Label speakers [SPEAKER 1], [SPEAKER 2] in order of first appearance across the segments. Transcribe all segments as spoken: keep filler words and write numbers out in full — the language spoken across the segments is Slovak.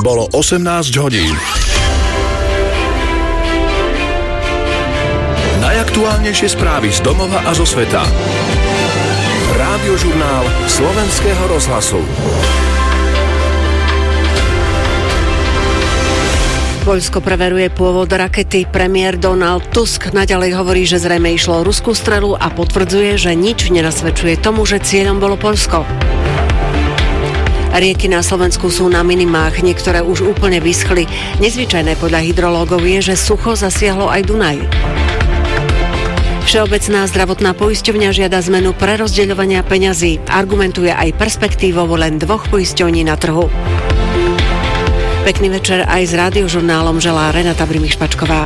[SPEAKER 1] Bolo osemnásť hodín. Najaktuálnejšie správy z domova a zo sveta. Rádiožurnál Slovenského rozhlasu.
[SPEAKER 2] Poľsko preveruje pôvod rakety. Premiér Donald Tusk naďalej hovorí, že zrejme išlo o ruskú strelu a potvrdzuje, že nič nenasvedčuje tomu, že cieľom bolo Poľsko. Rieky na Slovensku sú na minimách, niektoré už úplne vyschli. Nezvyčajné podľa hydrológov je, že sucho zasiahlo aj Dunaj. Všeobecná zdravotná poisťovňa žiada zmenu prerozdeľovania peňazí. Argumentuje aj perspektívou len dvoch poisťovní na trhu. Pekný večer aj s Rádiožurnálom želá Renata Brimiš-Pačková.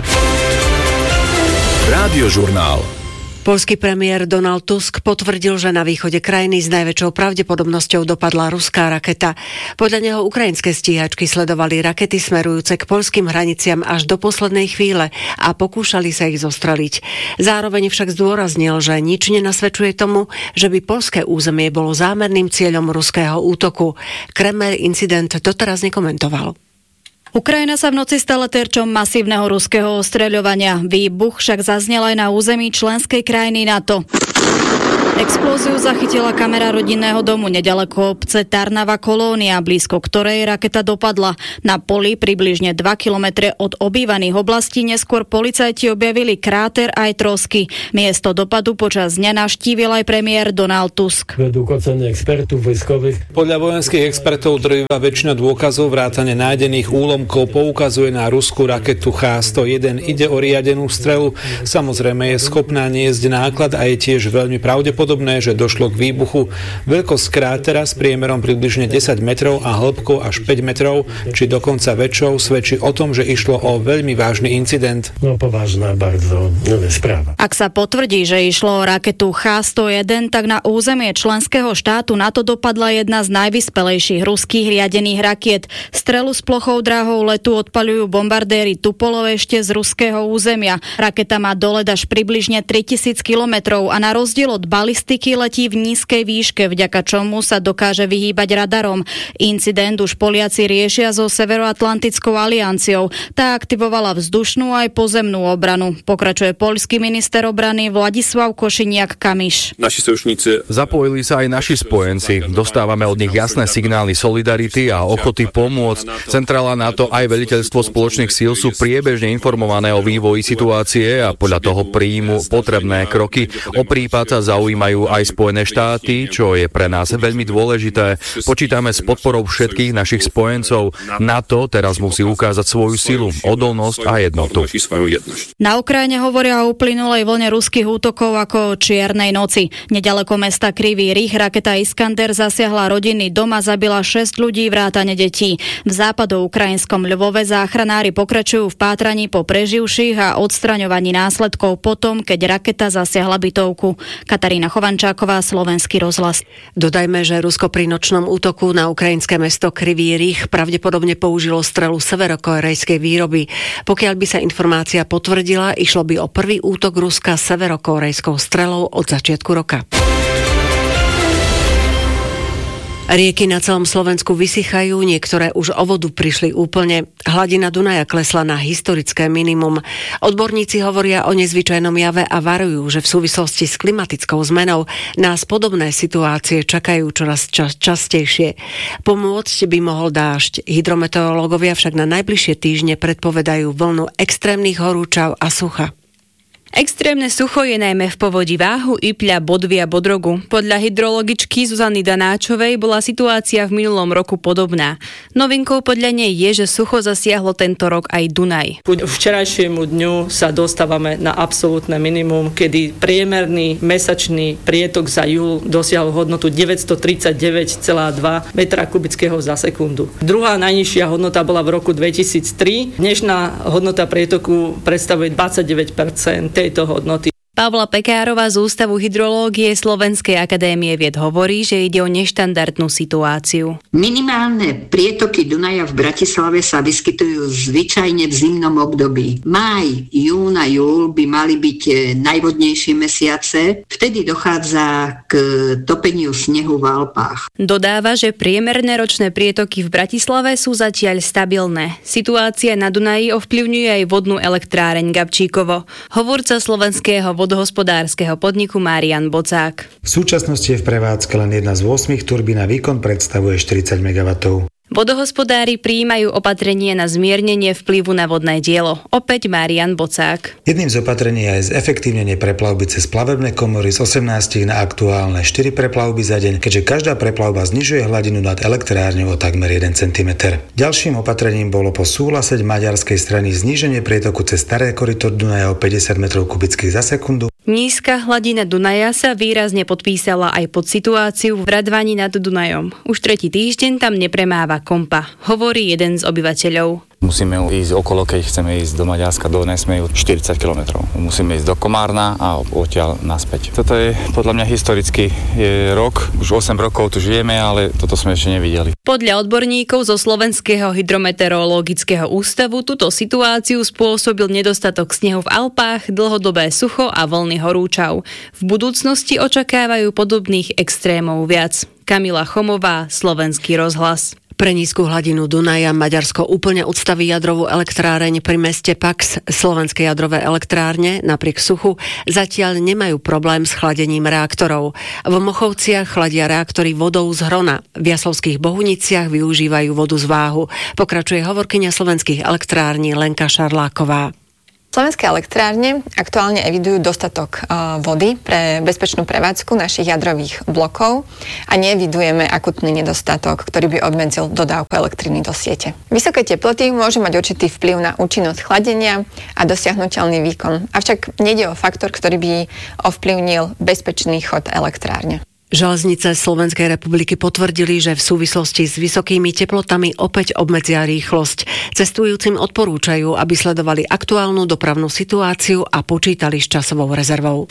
[SPEAKER 1] Rádiožurnál.
[SPEAKER 2] Poľský premiér Donald Tusk potvrdil, že na východe krajiny s najväčšou pravdepodobnosťou dopadla ruská raketa. Podľa neho ukrajinské stíhačky sledovali rakety smerujúce k poľským hraniciam až do poslednej chvíle a pokúšali sa ich zostreliť. Zároveň však zdôraznil, že nič nenasvedčuje tomu, že by poľské územie bolo zámerným cieľom ruského útoku. Kreml incident doteraz nekomentoval.
[SPEAKER 3] Ukrajina sa v noci stala terčom masívneho ruského ostreľovania. Výbuch však zaznel aj na území členskej krajiny NATO. Explóziu zachytila kamera rodinného domu nedaleko obce Tarnava Kolónia, blízko ktorej raketa dopadla. Na poli približne dva kilometre od obývaných oblastí neskôr policajti objavili kráter aj trosky. Miesto dopadu počas dňa navštívil aj premiér Donald Tusk.
[SPEAKER 4] Podľa vojenských expertov drvivá väčšina dôkazov vrátane nájdených úlomkov poukazuje na ruskú raketu H sto jeden. Ide o riadenú strelu. Samozrejme je schopná niesť náklad a je tiež veľmi pravdepodobné, že došlo k výbuchu. Veľkosť krátera s priemerom približne desať metrov a hĺbkou až päť metrov, či dokonca väčšou, svedčí o tom, že išlo o veľmi vážny incident.
[SPEAKER 5] No povážna, bardzo správa.
[SPEAKER 3] Ak sa potvrdí, že išlo o raketu H sto jeden, tak na územie členského štátu NATO dopadla jedna z najvyspelejších ruských riadených rakiet. Strelu s plochou dráhou letu odpaľujú bombardéry Tupolov ešte z ruského územia. Raketa má dolet až približne tritisíc kilometrov a na rozdiel od balistiky letí v nízkej výške, vďaka čomu sa dokáže vyhýbať radarom. Incident už Poliaci riešia so Severoatlantickou alianciou. Tá aktivovala vzdušnú aj pozemnú obranu. Pokračuje poľský minister obrany Vladislav Košiniak-Kamiš.
[SPEAKER 6] Naši sojušníci
[SPEAKER 7] zapojili sa aj naši spojenci. Dostávame od nich jasné signály solidarity a ochoty pomôcť. Centrála NATO aj veliteľstvo spoločných síl sú priebežne informované o vývoji situácie a podľa toho príjmu potrebné kroky. O prípad sa zaujímajú aj Spojené štáty, čo je pre nás veľmi dôležité. Počítame s podporou všetkých našich spojencov. NATO teraz musí ukázať svoju silu, odolnosť a jednotu.
[SPEAKER 3] Na Ukrajine hovoria o uplynulej vlne ruských útokov ako o čiernej noci. Nedaleko mesta Krivý Rih raketa Iskander zasiahla rodinný dom a zabila šesť ľudí vrátane detí. V západoukrajinskom Ľvove záchranári pokračujú v pátraní po preživších a odstraňovaní následkov potom, keď raketa zasiahla bytovku. Katarína Chovančáková, Slovenský rozhlas.
[SPEAKER 2] Dodajme, že Rusko pri nočnom útoku na ukrajinské mesto Krivý Rih pravdepodobne použilo strelu severokórejskej výroby. Pokiaľ by sa informácia potvrdila, išlo by o prvý útok Ruska severokórejskou strelou od začiatku roka. Rieky na celom Slovensku vysychajú, niektoré už o vodu prišli úplne. Hladina Dunaja klesla na historické minimum. Odborníci hovoria o nezvyčajnom jave a varujú, že v súvislosti s klimatickou zmenou nás podobné situácie čakajú čoraz ča- častejšie. Pomôcť by mohol dážď. Hydrometeorológovia však na najbližšie týždne predpovedajú vlnu extrémnych horúčav a sucha.
[SPEAKER 8] Extrémne sucho je najmä v povodí Váhu, Ipľa, Bodvy a Bodrogu. Podľa hydrologičky Zuzany Danáčovej bola situácia v minulom roku podobná. Novinkou podľa nej je, že sucho zasiahlo tento rok aj Dunaj.
[SPEAKER 9] K včerajšiemu dňu sa dostávame na absolútne minimum, kedy priemerný mesačný prietok za júl dosiahol hodnotu deväťstotridsaťdeväť celá dva metra kubického za sekundu. Druhá najnižšia hodnota bola v roku dvetisíctri. Dnešná hodnota prietoku predstavuje dvadsaťdeväť percent tejto hodnoty.
[SPEAKER 8] Pavla Pekárová z Ústavu hydrológie Slovenskej akadémie vied hovorí, že ide o neštandardnú situáciu.
[SPEAKER 6] Minimálne prietoky Dunaja v Bratislave sa vyskytujú zvyčajne v zimnom období. Máj, jún a júl by mali byť najvodnejšie mesiace. Vtedy dochádza k topeniu snehu v Alpách.
[SPEAKER 8] Dodáva, že priemerné ročné prietoky v Bratislave sú zatiaľ stabilné. Situácia na Dunaji ovplyvňuje aj vodnú elektráreň Gabčíkovo. Hovorca slovenského vodohospodárskeho podniku Marian Bocák.
[SPEAKER 10] V súčasnosti je v prevádzke len jedna z ôsmich turbín a výkon predstavuje štyridsať megawattov.
[SPEAKER 8] Vodohospodári prijímajú opatrenie na zmiernenie vplyvu na vodné dielo. Opäť Marian Bocák.
[SPEAKER 10] Jedným z opatrení je zefektívnenie preplavby cez plavebné komory z osemnásť na aktuálne štyri preplavby za deň, keďže každá preplavba znižuje hladinu nad elektrárňou o takmer jeden centimeter. Ďalším opatrením bolo po súhlase maďarskej strany zníženie prietoku cez staré koryto Dunaja o päťdesiat metrov kubických za sekundu.
[SPEAKER 8] Nízka hladina Dunaja sa výrazne podpísala aj pod situáciu v Radvani nad Dunajom. Už tretí týždeň tam nepremáva kompa, hovorí jeden z obyvateľov.
[SPEAKER 11] Musíme ísť okolo, keď chceme ísť do Maďarska, do Nesmeju, štyridsať kilometrov. Musíme ísť do Komárna a odtiaľ naspäť. Toto je podľa mňa historický je rok. Už osem rokov tu žijeme, ale toto sme ešte nevideli.
[SPEAKER 8] Podľa odborníkov zo Slovenského hydrometeorologického ústavu túto situáciu spôsobil nedostatok snehu v Alpách, dlhodobé sucho a vlny horúčav. V budúcnosti očakávajú podobných extrémov viac. Kamila Chomová, Slovenský rozhlas.
[SPEAKER 2] Pre nízku hladinu Dunaja Maďarsko úplne odstaví jadrovú elektráreň pri meste Pax. Slovenské jadrové elektrárne napriek suchu zatiaľ nemajú problém s chladením reaktorov. V Mochovciach chladia reaktory vodou z Hrona. V Jaslovských Bohuniciach využívajú vodu z Váhu. Pokračuje hovorkyňa slovenských elektrární Lenka Šarláková.
[SPEAKER 12] Slovenské elektrárne aktuálne evidujú dostatok uh, vody pre bezpečnú prevádzku našich jadrových blokov a neevidujeme akutný nedostatok, ktorý by obmedzil dodávku elektriny do siete. Vysoké teploty môžu mať určitý vplyv na účinnosť chladenia a dosiahnuteľný výkon, avšak nejde o faktor, ktorý by ovplyvnil bezpečný chod elektrárne.
[SPEAKER 2] Železnice Slovenskej republiky potvrdili, že v súvislosti s vysokými teplotami opäť obmedzia rýchlosť. Cestujúcim odporúčajú, aby sledovali aktuálnu dopravnú situáciu a počítali s časovou rezervou.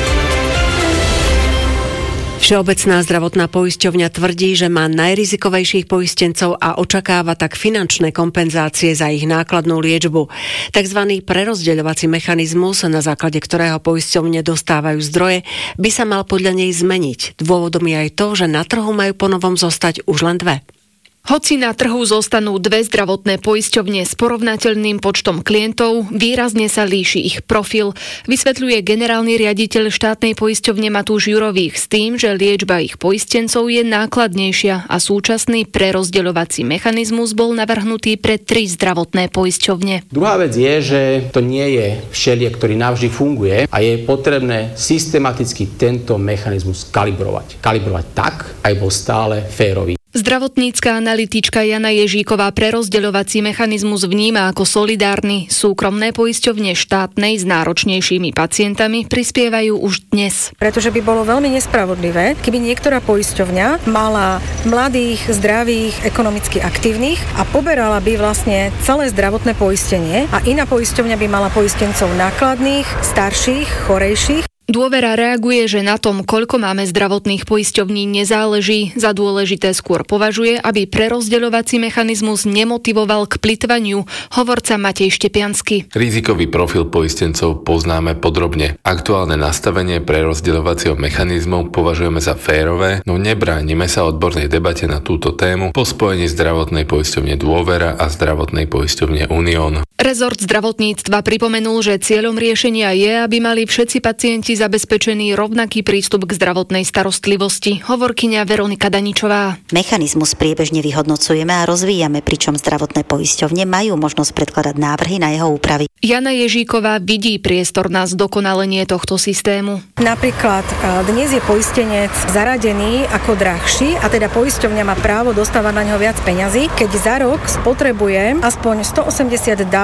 [SPEAKER 2] Všeobecná zdravotná poisťovňa tvrdí, že má najrizikovejších poistencov a očakáva tak finančné kompenzácie za ich nákladnú liečbu. Takzvaný prerozdeľovací mechanizmus, na základe ktorého poisťovne dostávajú zdroje, by sa mal podľa nej zmeniť. Dôvodom je aj to, že na trhu majú ponovom zostať už len dve.
[SPEAKER 13] Hoci na trhu zostanú dve zdravotné poisťovne s porovnateľným počtom klientov, výrazne sa líši ich profil, vysvetľuje generálny riaditeľ štátnej poisťovne Matúš Jurových s tým, že liečba ich poistencov je nákladnejšia a súčasný prerozdeľovací mechanizmus bol navrhnutý pre tri zdravotné poisťovne.
[SPEAKER 14] Druhá vec je, že to nie je všeliek, ktorý navždy funguje a je potrebné systematicky tento mechanizmus kalibrovať. Kalibrovať tak, aj bol stále férový.
[SPEAKER 13] Zdravotnícka analytička Jana Ježíková prerozdeľovací mechanizmus vníma ako solidárny. Súkromné poisťovne štátnej s náročnejšími pacientami prispievajú už dnes.
[SPEAKER 15] Pretože by bolo veľmi nespravodlivé, keby niektorá poisťovňa mala mladých, zdravých, ekonomicky aktívnych a poberala by vlastne celé zdravotné poistenie a iná poisťovňa by mala poistencov nákladných, starších, chorejších.
[SPEAKER 13] Dôvera reaguje, že na tom, koľko máme zdravotných poisťovní, nezáleží. Za dôležité skôr považuje, aby prerozdeľovací mechanizmus nemotivoval k plytvaniu, hovorca Matej Štepiansky.
[SPEAKER 16] Rizikový profil poistencov poznáme podrobne. Aktuálne nastavenie prerozdeľovacieho mechanizmu považujeme za férové, no nebránime sa odbornej debate na túto tému po spojení zdravotnej poisťovne Dôvera a zdravotnej poisťovne Unión.
[SPEAKER 13] Rezort zdravotníctva pripomenul, že cieľom riešenia je, aby mali všetci pacienti zabezpečený rovnaký prístup k zdravotnej starostlivosti, hovorkyňa Veronika Daničová.
[SPEAKER 17] Mechanizmus priebežne vyhodnocujeme a rozvíjame, pričom zdravotné poisťovne majú možnosť predkladať návrhy na jeho úpravy.
[SPEAKER 13] Jana Ježíková vidí priestor na zdokonalenie tohto systému.
[SPEAKER 15] Napríklad dnes je poistenec zaradený ako drahší a teda poisťovňa má právo dostávať na ňo viac peňazí, keď za rok spotrebuje aspoň stoosemdesiat dávok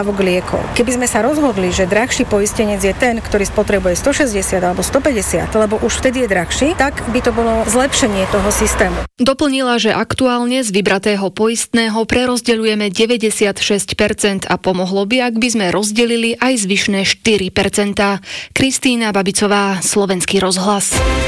[SPEAKER 15] dávok liekov. Keby sme sa rozhodli, že drahší poistenec je ten, ktorý spotrebuje stošesťdesiat alebo stopäťdesiat, lebo už vtedy je drahší, tak by to bolo zlepšenie toho systému.
[SPEAKER 13] Doplnila, že aktuálne z vybratého poistného prerozdeľujeme deväťdesiatšesť percent a pomohlo by, ak by sme rozdelili aj zvyšné štyri percentá. Kristína Babicová, Slovenský rozhlas.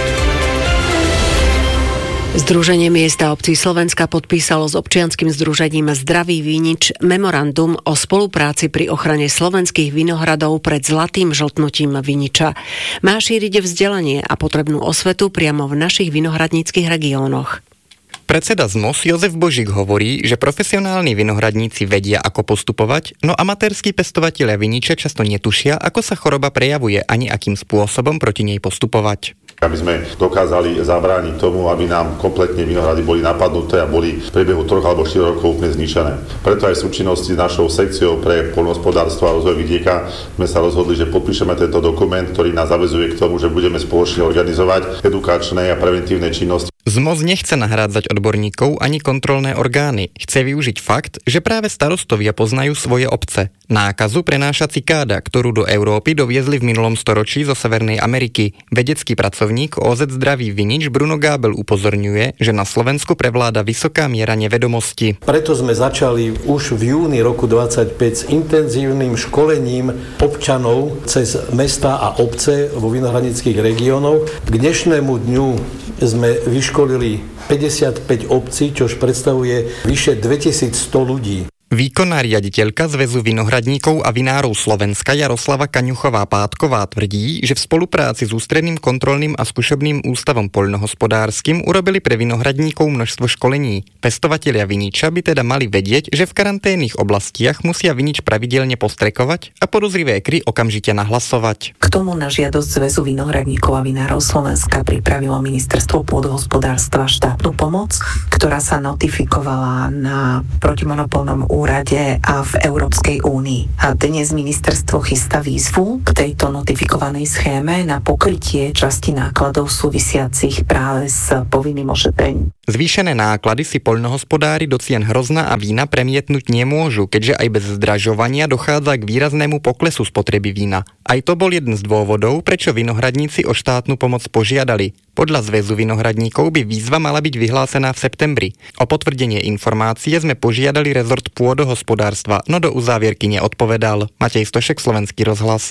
[SPEAKER 2] Združenie miest a obcí Slovenska podpísalo s občianskym združením Zdravý vinič memorandum o spolupráci pri ochrane slovenských vinohradov pred zlatým žltnutím viniča. Má šíriť vzdelanie a potrebnú osvetu priamo v našich vinohradníckych regiónoch.
[SPEAKER 18] Predseda zet em o es Jozef Božík hovorí, že profesionálni vinohradníci vedia, ako postupovať, no amatérski pestovatelia viniče často netušia, ako sa choroba prejavuje ani akým spôsobom proti nej postupovať.
[SPEAKER 19] Aby sme dokázali zabrániť tomu, aby nám kompletne vinohrady boli napadnuté a boli v priebehu troch alebo štyroch rokov úplne zničené. Preto aj v súčinnosti s našou sekciou pre poľnohospodárstvo a rozvoj vidieka sme sa rozhodli, že podpíšeme tento dokument, ktorý nás zaväzuje k tomu, že budeme spoločne organizovať edukačné a preventívne činnosti.
[SPEAKER 18] zet em o es nechce nahrádzať odborníkov ani kontrolné orgány. Chce využiť fakt, že práve starostovia poznajú svoje obce. Nákazu prenáša cikáda, ktorú do Európy doviezli v minulom storočí zo Severnej Ameriky. Vedecký pracovník ó zet Zdravý vinič Bruno Gábel upozorňuje, že na Slovensku prevláda vysoká miera nevedomosti.
[SPEAKER 20] Preto sme začali už v júni roku dvadsaťpäť s intenzívnym školením občanov cez mestá a obce vo vinohradníckych regiónoch. K dnešnému dňu sme vyškolili päťdesiatpäť obcí, čož predstavuje vyše dvetisícsto ľudí.
[SPEAKER 18] Výkonná riaditeľka Zväzu vinohradníkov a vinárov Slovenska Jaroslava Kaňuchová-Pátková tvrdí, že v spolupráci s Ústredným kontrolným a skúšobným ústavom poľnohospodárskym urobili pre vinohradníkov množstvo školení. Pestovatelia viniča by teda mali vedieť, že v karanténnych oblastiach musia vinič pravidelne postrekovať a podozrivé kry okamžite nahlasovať.
[SPEAKER 21] K tomu na žiadosť Zväzu vinohradníkov a vinárov Slovenska pripravilo Ministerstvo pôdohospodárstva štátnu pomoc, ktorá sa notifikovala na protimonopolnom úrade a v Európskej únii. A dnes ministerstvo chystá výzvu k tejto notifikovanej schéme na pokrytie časti nákladov súvisiacich práve s povinným ošetrením.
[SPEAKER 18] Zvýšené náklady si poľnohospodári do cien hrozna a vína premietnúť nemôžu, keďže aj bez zdražovania dochádza k výraznému poklesu spotreby vína. Aj to bol jeden z dôvodov, prečo vinohradníci o štátnu pomoc požiadali. Podľa Zväzu vinohradníkov by výzva mala byť vyhlásená v septembri. O potvrdenie informácie sme požiadali rezort pôdohospodárstva, no do uzávierky neodpovedal. Matej Stošek, Slovenský rozhlas.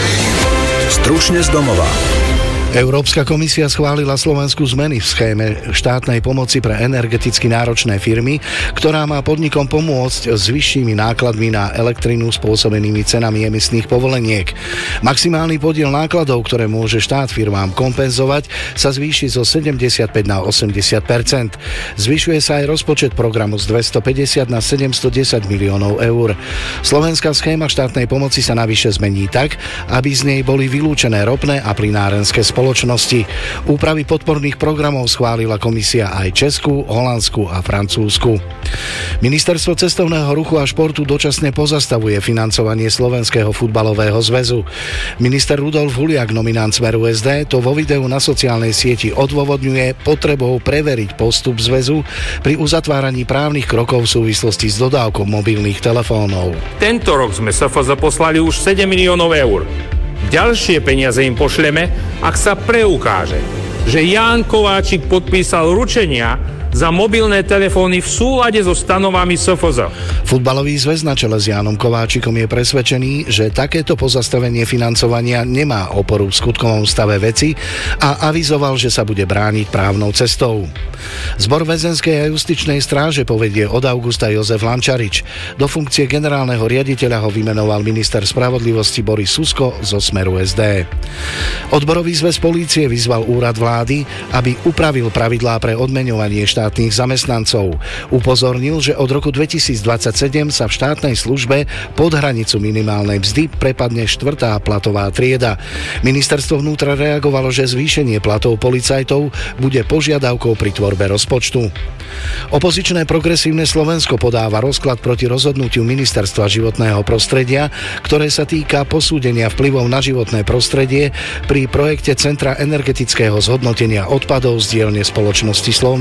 [SPEAKER 1] Stručne z domova.
[SPEAKER 22] Európska komisia schválila Slovensku zmeny v schéme štátnej pomoci pre energeticky náročné firmy, ktorá má podnikom pomôcť s vyššími nákladmi na elektrinu spôsobenými cenami emisných povoleniek. Maximálny podiel nákladov, ktoré môže štát firmám kompenzovať, sa zvýši zo sedemdesiatpäť na osemdesiat percent. Zvyšuje sa aj rozpočet programu z dvestopäťdesiat na sedemstodesať miliónov eur. Slovenská schéma štátnej pomoci sa navyše zmení tak, aby z nej boli vylúčené ropné a plynárenské spoločnosti. Úpravy podporných programov schválila komisia aj Česku, Holandsku a Francúzsku. Ministerstvo cestovného ruchu a športu dočasne pozastavuje financovanie Slovenského futbalového zväzu. Minister Rudolf Huliak, nominant Smeru es dé, to vo videu na sociálnej sieti odôvodňuje potrebou preveriť postup zväzu pri uzatváraní právnych krokov v súvislosti s dodávkou mobilných telefónov.
[SPEAKER 23] Tento rok sme es ef zet poslali už sedem miliónov eur. Ďalšie peniaze im pošleme, ak sa preukáže, že Ján Kováčik podpísal ručenia za mobilné telefóny v súlade so stanovami es ef zet.
[SPEAKER 22] Futbalový zväz na čele s Jánom Kováčikom je presvedčený, že takéto pozastavenie financovania nemá oporu v skutkovom stave veci a avizoval, že sa bude brániť právnou cestou. Zbor väzenskej a justičnej stráže povedie od augusta Jozef Lančarič. Do funkcie generálneho riaditeľa ho vymenoval minister spravodlivosti Boris Susko zo Smeru es dé. Odborový zväz polície vyzval úrad vlády, aby upravil pravidlá pre odmeňovanie štátnych zamestnancov. Upozornil, že od roku dvetisícdvadsaťsedem sa v štátnej službe pod hranicu minimálnej mzdy prepadne štvrtá platová trieda. Ministerstvo vnútra reagovalo, že zvýšenie platov policajtov bude požiadavkou pri tvorbe rozpočtu. Opozičné Progresívne Slovensko podáva rozklad proti rozhodnutiu Ministerstva životného prostredia, ktoré sa týka posúdenia vplyvov na životné prostredie pri projekte Centra energetického zhodnotenia odpadov z dielne spoločnosti Slovnaft.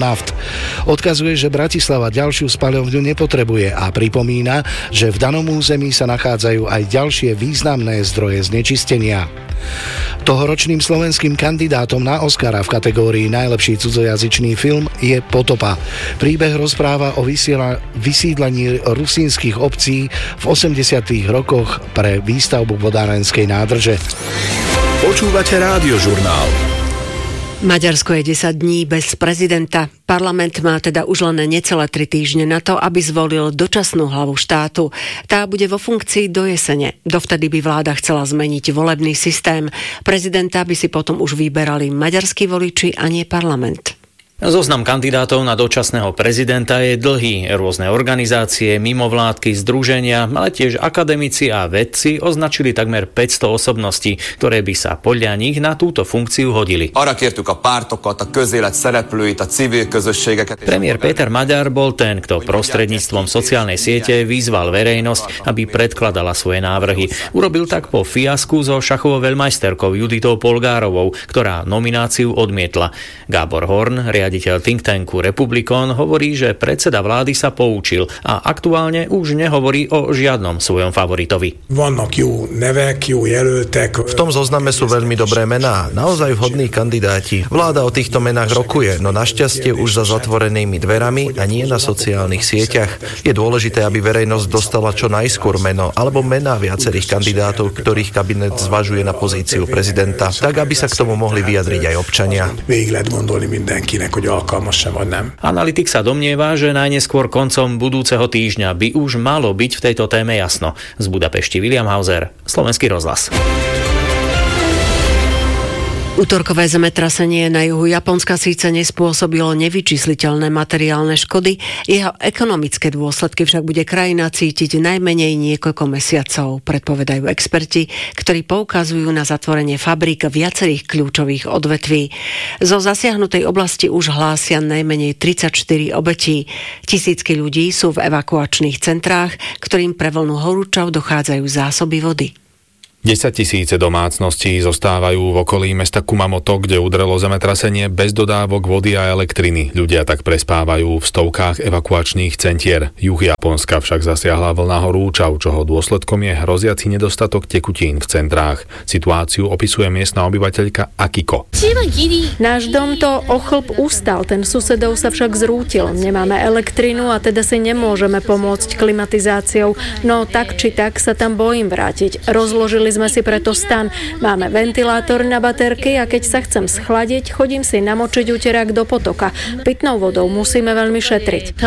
[SPEAKER 22] Odkazuje, že Bratislava ďalšiu spaľovňu nepotrebuje a pripomína, že v danom území sa nachádzajú aj ďalšie významné zdroje znečistenia. Tohoročným slovenským kandidátom na Oscara v kategórii najlepší cudzojazyčný film je Potopa. Príbeh rozpráva o vysiela, vysídlení rusínskych obcí v osemdesiatych rokoch pre výstavbu vodárenskej nádrže.
[SPEAKER 1] Počúvate Rádiožurnál.
[SPEAKER 2] Maďarsko je desať dní bez prezidenta. Parlament má teda už len necelé tri týždne na to, aby zvolil dočasnú hlavu štátu. Tá bude vo funkcii do jesene. Dovtedy by vláda chcela zmeniť volebný systém. Prezidenta by si potom už vyberali maďarskí voliči a nie parlament.
[SPEAKER 4] Zoznam kandidátov na dočasného prezidenta je dlhý. Rôzne organizácie, mimovládky, združenia, ale tiež akademici a vedci označili takmer päťsto osobností, ktoré by sa podľa nich na túto funkciu hodili. Premiér Péter Magyar bol ten, kto prostredníctvom sociálnej siete vyzval verejnosť, aby predkladala svoje návrhy. Urobil tak po fiasku so šachovou veľmajsterkou Juditou Polgárovou, ktorá nomináciu odmietla. Gábor Horn, riaditeľ think tanku Republikon, hovorí, že predseda vlády sa poučil a aktuálne už nehovorí o žiadnom svojom favoritovi.
[SPEAKER 5] V tom zozname sú veľmi dobré mená, naozaj vhodní kandidáti. Vláda o týchto menách rokuje, no našťastie už za zatvorenými dverami a nie na sociálnych sieťach. Je dôležité, aby verejnosť dostala čo najskôr meno alebo mená viacerých kandidátov, ktorých kabinet zvažuje na pozíciu prezidenta, tak aby sa k tomu mohli vyjadriť aj občania.
[SPEAKER 4] Hogy alkalmas sem, vagy nem. Analytik sa domnieva, že najneskôr koncom budúceho týždňa by už malo byť v tejto téme jasno. Z Budapešti William Hauser, Slovenský rozhlas.
[SPEAKER 2] Utorkové zemetrasenie na juhu Japonska síce nespôsobilo nevyčísliteľné materiálne škody, jeho ekonomické dôsledky však bude krajina cítiť najmenej niekoľko mesiacov, predpovedajú experti, ktorí poukazujú na zatvorenie fabrík viacerých kľúčových odvetví. Zo zasiahnutej oblasti už hlásia najmenej tridsaťštyri obetí. Tisícky ľudí sú v evakuačných centrách, ktorým pre vlnu horúčav dochádzajú zásoby vody.
[SPEAKER 23] Desaťtisíce domácností zostávajú v okolí mesta Kumamoto, kde udrelo zemetrasenie bez dodávok vody a elektriny. Ľudia tak prespávajú v stovkách evakuačných centier. Juh Japonska však zasiahla vlna horúčav, čoho dôsledkom je hroziaci nedostatok tekutín v centrách. Situáciu opisuje miestna obyvateľka Akiko.
[SPEAKER 7] Náš dom to o chlp ustal, ten susedov sa však zrútil. Nemáme elektrinu a teda si nemôžeme pomôcť klimatizáciou, no tak či tak sa tam bojím vrátiť. Rozložili sme si preto stan. Máme ventilátor na baterky a keď sa chcem schladiť, chodím si namočiť uterák do potoka. Pitnou vodou musíme veľmi šetriť.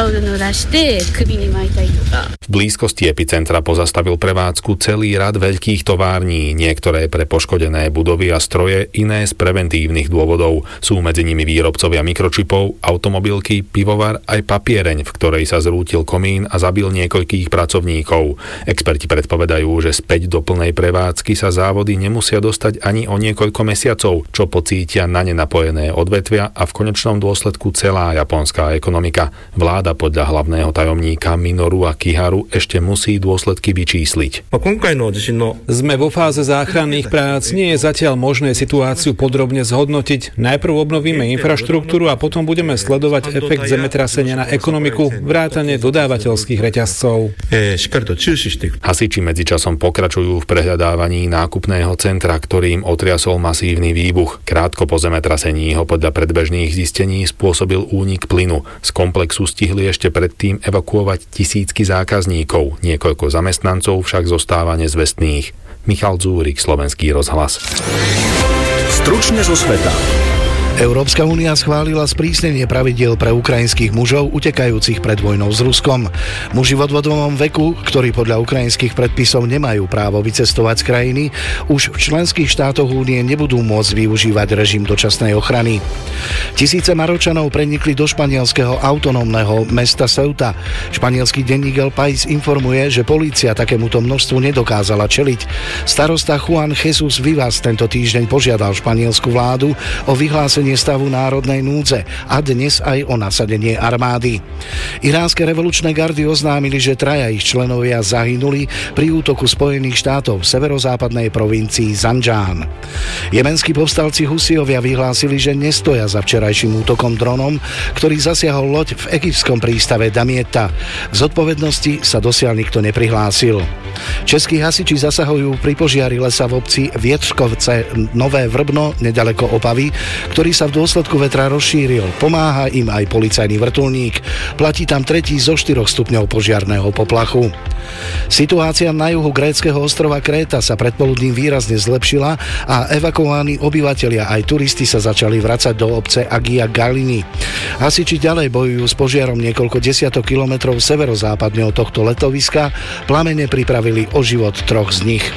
[SPEAKER 23] V blízkosti epicentra pozastavil prevádzku celý rad veľkých tovární, niektoré pre poškodené budovy a stroje, iné z preventívnych dôvodov. Sú medzi nimi výrobcovia mikročipov, automobilky, pivovar aj papiereň, v ktorej sa zrútil komín a zabil niekoľkých pracovníkov. Experti predpovedajú, že späť do plnej prevádzky sa závody nemusia dostať ani o niekoľko mesiacov, čo pocítia na ne napojené odvetvia a v konečnom dôsledku celá japonská ekonomika. Vláda podľa hlavného tajomníka Minoru Akiharu ešte musí dôsledky vyčísliť.
[SPEAKER 24] Sme vo fáze záchranných prác, nie je zatiaľ možné situáciu podrobne zhodnotiť. Najprv obnovíme infraštruktúru a potom budeme sledovať efekt zemetrasenia na ekonomiku, vrátane dodávateľských reťazcov.
[SPEAKER 23] Hasiči medzičasom pokračujú v prehľadávaní nákupného centra, ktorým otriasol masívny výbuch. Krátko po zemetrasení ho podľa predbežných zistení spôsobil únik plynu. Z komplexu stihli ešte predtým evakuovať tisícky zákazníkov. Niekoľko zamestnancov však zostáva nezvestných. Michal Dzúrik, Slovenský rozhlas.
[SPEAKER 1] Stručne zo sveta.
[SPEAKER 22] Európska únia schválila sprísnenie pravidiel pre ukrajinských mužov utekajúcich pred vojnou s Ruskom. Muži v odvodovom veku, ktorí podľa ukrajinských predpisov nemajú právo vycestovať z krajiny, už v členských štátoch únie nebudú môcť využívať režim dočasnej ochrany. Tisíce Maročanov prenikli do španielského autonómneho mesta Ceuta. Španielský denník El País informuje, že polícia takémuto množstvu nedokázala čeliť. Starosta Juan Jesus Vivas tento týždeň požiadal španielsku vládu o vyhlásenie vyhlásenie stavu národnej núdze a dnes aj o nasadenie armády. Iránske revolučné gardy oznámili, že traja ich členovia zahynuli pri útoku Spojených štátov v severozápadnej provincii Zanján. Jemenskí povstalci Husijovia vyhlásili, že nestoja za včerajším útokom dronom, ktorý zasiahol loď v egyptskom prístave Damietta. K zodpovednosti sa dosiaľ nikto neprihlásil. Českí hasiči zasahujú pri požiari lesa v obci Vietřkovce Nové Vrbno nedaleko Opavy, ktorý sa v dôsledku vetra rozšíril. Pomáha im aj policajný vrtuľník. Platí tam tretí zo štyroch stupňov požiarného poplachu. Situácia na juhu gréckeho ostrova Kréta sa predpoludním výrazne zlepšila a evakuovaní obyvatelia aj turisti sa začali vracať do obce Agia Galini. Hasiči ďalej bojujú s požiarom niekoľko desiatok kilometrov severozápadne od tohto letoviska. Plamene pripravili o život troch z nich.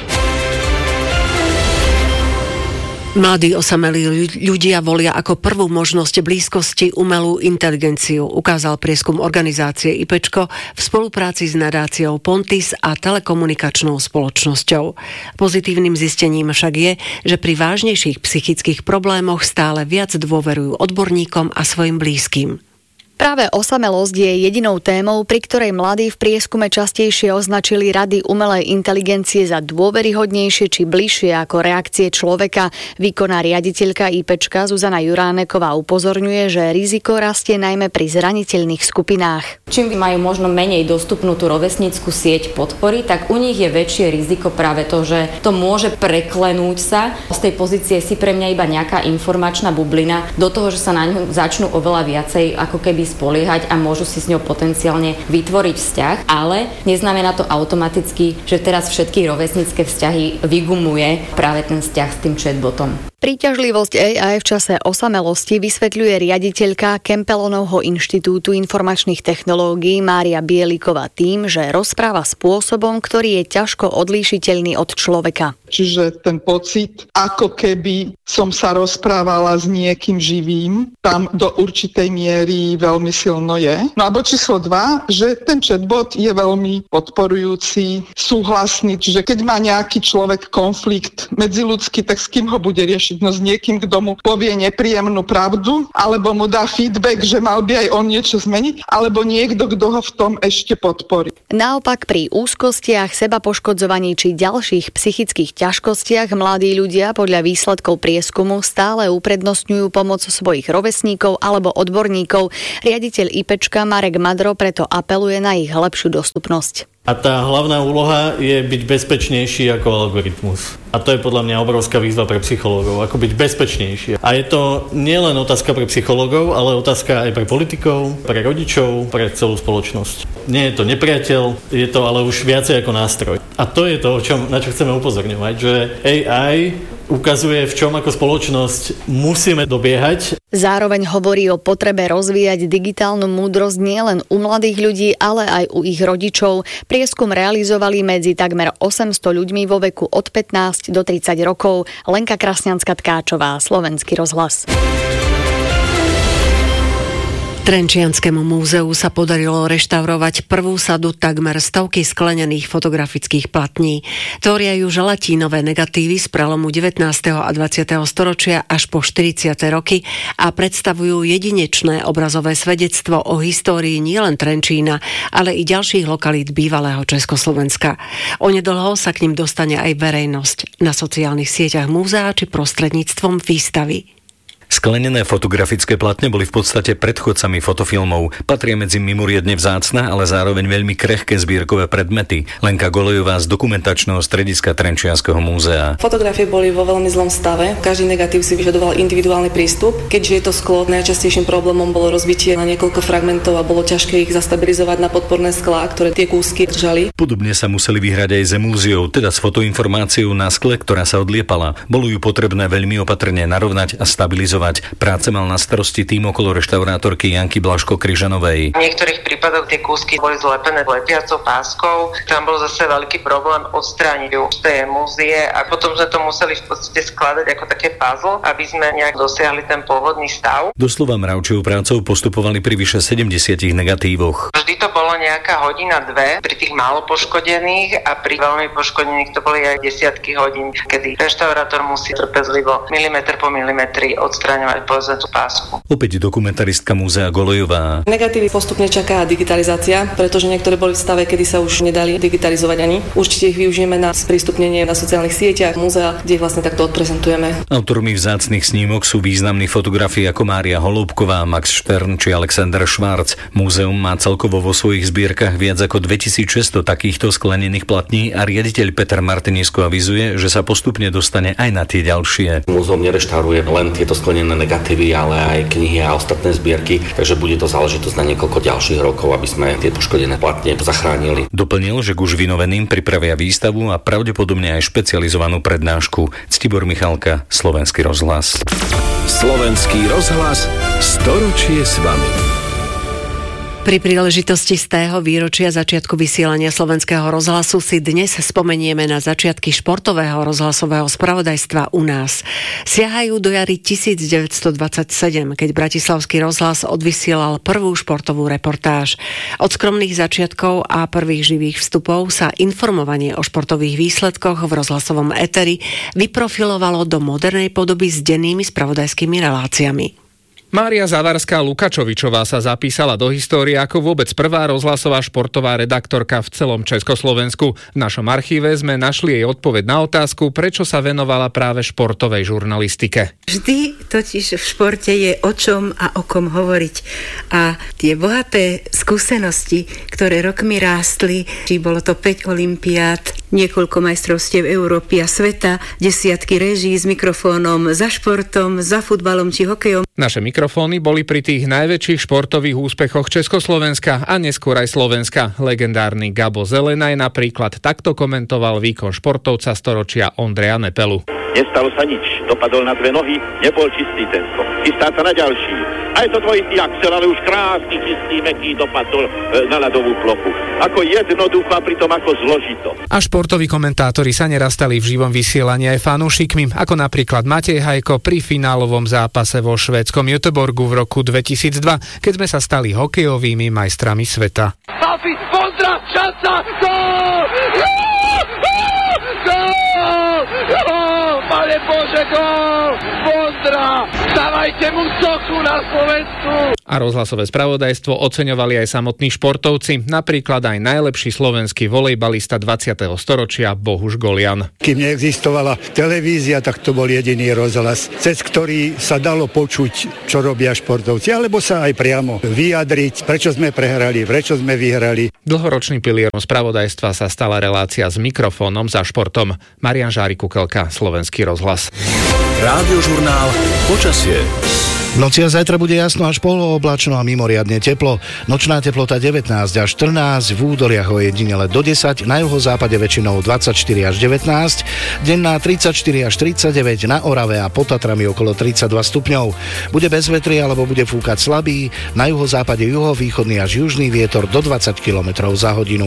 [SPEAKER 2] Mladí osamelí ľudia volia ako prvú možnosť blízkosti umelú inteligenciu, ukázal prieskum organizácie IPčko v spolupráci s nadáciou Pontis a telekomunikačnou spoločnosťou. Pozitívnym zistením však je, že pri vážnejších psychických problémoch stále viac dôverujú odborníkom a svojim blízkym.
[SPEAKER 3] Práve osamelosť je jedinou témou, pri ktorej mladí v prieskume častejšie označili rady umelej inteligencie za dôveryhodnejšie či bližšie ako reakcie človeka. Výkonná riaditeľka IPčka Zuzana Juráneková upozorňuje, že riziko rastie najmä pri zraniteľných skupinách.
[SPEAKER 6] Čím majú možno menej dostupnú tú rovesnícku sieť podpory, tak u nich je väčšie riziko práve to, že to môže preklenúť sa z tej pozície si pre mňa iba nejaká informačná bublina do toho, že sa na ňu začnú oveľa viacej ako keby spoliehať a môžu si s ňou potenciálne vytvoriť vzťah, ale neznamená to automaticky, že teraz všetky rovesnícke vzťahy vygumuje práve ten vzťah s tým chatbotom.
[SPEAKER 3] Príťažlivosť á í v čase osamelosti vysvetľuje riaditeľka Kempelonovho inštitútu informačných technológií Mária Bieliková tým, že rozpráva spôsobom, ktorý je ťažko odlíšiteľný od človeka.
[SPEAKER 9] Čiže ten pocit, ako keby som sa rozprávala s niekým živým, tam do určitej miery veľmi silno je. No a bod číslo dva, že ten chatbot je veľmi podporujúci, súhlasný, čiže keď má nejaký človek konflikt medziľudský, tak s kým ho bude riešiť? No s niekým, kto mu povie nepríjemnú pravdu, alebo mu dá feedback, že mal by aj on niečo zmeniť, alebo niekto, kto ho v tom ešte podporí.
[SPEAKER 3] Naopak pri úzkostiach, sebapoškodzovaní či ďalších psychických ťažkostiach mladí ľudia podľa výsledkov prieskumu stále uprednostňujú pomoc svojich rovesníkov alebo odborníkov. Riaditeľ IPčka Marek Madro preto apeluje na ich lepšiu dostupnosť.
[SPEAKER 10] A tá hlavná úloha je byť bezpečnejší ako algoritmus. A to je podľa mňa obrovská výzva pre psychológov, ako byť bezpečnejší. A je to nielen otázka pre psychológov, ale otázka aj pre politikov, pre rodičov, pre celú spoločnosť. Nie je to nepriateľ, je to ale už viacej ako nástroj. A to je to, o čom, na čo chceme upozorňovať, že á í ukazuje, v čom ako spoločnosť musíme dobiehať.
[SPEAKER 3] Zároveň hovorí o potrebe rozvíjať digitálnu múdrosť nielen u mladých ľudí, ale aj u ich rodičov. Prieskum realizovali medzi takmer osemsto ľuďmi vo veku od pätnásť do tridsať rokov. Lenka Krasňanská-Tkáčová, Slovenský rozhlas.
[SPEAKER 2] Trenčianskému múzeu sa podarilo reštaurovať prvú sadu takmer stovky sklenených fotografických platní. Tvoria ju želatínové negatívy z prelomu devätnásteho a dvadsiateho storočia až po štyridsiate roky a predstavujú jedinečné obrazové svedectvo o histórii nielen Trenčína, ale i ďalších lokalít bývalého Československa. Onedlho sa k nim dostane aj verejnosť na sociálnych sieťach múzea či prostredníctvom výstavy.
[SPEAKER 25] Sklenené fotografické platne boli v podstate predchodcami fotofilmov. Patria medzi mimoriadne vzácne, ale zároveň veľmi krehké zbierkové predmety. Lenka Golejová z dokumentačného strediska Trenčianskeho múzea.
[SPEAKER 26] Fotografie boli vo veľmi zlom stave. Každý negatív si vyžadoval individuálny prístup. Keďže je to sklo, najčastejším problémom bolo rozbitie na niekoľko fragmentov a bolo ťažké ich zastabilizovať na podporné sklá, ktoré tie kúsky držali.
[SPEAKER 25] Podobne sa museli vyhrať aj z emúziou, teda s fotoinformáciou na skle, ktorá sa odliepala. Bolo ju potrebné veľmi opatrne narovnať a stabilizovať. Práce mal na starosti tým okolo reštaurátorky Janky Blažko-Križanovej.
[SPEAKER 27] V niektorých prípadoch tie kúsky boli zlepené lepiacou páskou. Tam bol zase veľký problém odstrániť ju z tej emúzie a potom sme to museli v podstate skladať ako také puzzle, aby sme nejak dosiahli ten pôvodný stav.
[SPEAKER 25] Doslova mravčou prácou postupovali pri vyše sedemdesiatich negatívoch.
[SPEAKER 27] Vždy to bolo nejaká hodina, dve pri tých málo poškodených a pri veľmi poškodených to boli aj desiatky hodín, kedy reštaurátor musí trpezlivo milimeter po milimetri odstrániť odstraňovať povedzme tú pásku.
[SPEAKER 25] Opäť dokumentaristka Múzea Golejová.
[SPEAKER 26] Negatívy postupne čaká digitalizácia, pretože niektoré boli v stave, kedy sa už nedali digitalizovať ani. Určite ich využijeme na sprístupnenie na sociálnych sieťach múzea, kde ich vlastne takto odprezentujeme.
[SPEAKER 25] Autormi vzácnych snímok sú významní fotografi ako Mária Holúbková, Max Štern či Alexander Schwarz. Múzeum má celkovo vo svojich zbierkach viac ako dvetisícšesťsto takýchto sklenených platní a riaditeľ Peter Martinisko avizuje, že sa postupne dostane aj na tie ďalšie.
[SPEAKER 8] Múzeum nereštauruje len tieto sklenené negatívy, ale aj knihy a ostatné zbierky, takže bude to záležitosť na niekoľko ďalších rokov, aby sme tie poškodené platne zachránili.
[SPEAKER 25] Doplnil, že k už vynoveným pripravia výstavu a pravdepodobne aj špecializovanú prednášku. Ctibor Michalka, Slovenský rozhlas.
[SPEAKER 1] Slovenský rozhlas, storočie s vami.
[SPEAKER 2] Pri príležitosti stého výročia začiatku vysielania Slovenského rozhlasu si dnes spomenieme na začiatky športového rozhlasového spravodajstva u nás. Siahajú do jary devätnásťstodvadsaťsedem, keď Bratislavský rozhlas odvysielal prvú športovú reportáž. Od skromných začiatkov a prvých živých vstupov sa informovanie o športových výsledkoch v rozhlasovom éteri vyprofilovalo do modernej podoby s dennými spravodajskými reláciami.
[SPEAKER 11] Mária Zavarská-Lukačovičová sa zapísala do histórie ako vôbec prvá rozhlasová športová redaktorka v celom Československu. V našom archíve sme našli jej odpoveď na otázku, prečo sa venovala práve športovej žurnalistike.
[SPEAKER 12] Vždy totiž v športe je o čom a o kom hovoriť. A tie bohaté skúsenosti, ktoré rokmi rástli, či bolo to päť olympiád, niekoľko majstrovstiev Európy a sveta, desiatky reží s mikrofónom za športom, za futbalom či hokejom.
[SPEAKER 11] Naše mikrofóny boli pri tých najväčších športových úspechoch Československa a neskôr aj Slovenska. Legendárny Gabo Zelenaj napríklad takto komentoval výkon športovca storočia Ondreja Nepelu.
[SPEAKER 14] Nestalo sa nič, dopadol na dve nohy, nebol čistý ten skok. Chystá sa na ďalší. Aj to dvojitý Axel, ale už krásny, čistý, mäkký dopadol e, na ľadovú plochu. Ako jednoducho a pritom ako zložito.
[SPEAKER 11] A športoví komentátori sa nerastali v živom vysielaní aj fanúšikmi, ako napríklad Matej Hajko pri finálovom zápase vo švédskom Göteborgu v roku dvetisícdva, keď sme sa stali hokejovými majstrami sveta.
[SPEAKER 14] Safi, pozdrav, šanca, gól! Gól! Pane Bože, gól! Pozdrav! Dávajte mu sochu na Slovensku!
[SPEAKER 11] A rozhlasové spravodajstvo oceňovali aj samotní športovci, napríklad aj najlepší slovenský volejbalista dvadsiateho storočia Bohuš Golian.
[SPEAKER 15] Kým neexistovala televízia, tak to bol jediný rozhlas, cez ktorý sa dalo počuť, čo robia športovci, alebo sa aj priamo vyjadriť, prečo sme prehrali, prečo sme vyhrali.
[SPEAKER 11] Dlhoročným pilierom spravodajstva sa stala relácia s mikrofónom za športom. Marián Žári-Kukelka, Slovenský rozhlas.
[SPEAKER 1] Rádiožurnál Počasie.
[SPEAKER 22] V noci a zajtra bude jasno až polooblačno a mimoriadne teplo. Nočná teplota devätnásť až štrnásť, v údoliach ojedinele do desať, na juhozápade väčšinou dvadsaťštyri až devätnásť, denná tridsaťštyri až tridsaťdeväť, na Orave a pod Tatrami okolo tridsaťdva stupňov. Bude bez vetry alebo bude fúkať slabý, na juhozápade juhovýchodný až južný vietor do dvadsať kilometrov za hodinu.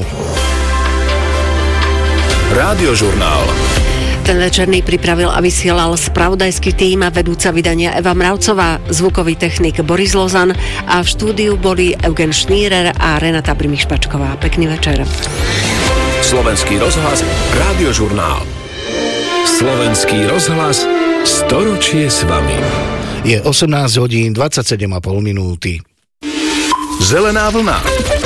[SPEAKER 1] Rádiožurnál.
[SPEAKER 2] Ten večerný pripravil a vysielal spravodajský tím a vedúca vydania Eva Mravcová, zvukový technik Boris Lozan a v štúdiu boli Eugen Šnírer a Renata Brimišpačková. Pekný večer.
[SPEAKER 1] Slovenský rozhlas, Rádiožurnál. Slovenský rozhlas, storočie s vami.
[SPEAKER 22] Je osemnásť hodín dvadsaťsedem a pol minúty.
[SPEAKER 1] Zelená vlna.